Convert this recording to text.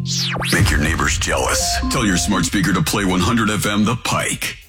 Make your neighbors jealous. Tell your smart speaker to play 100 FM The Pike.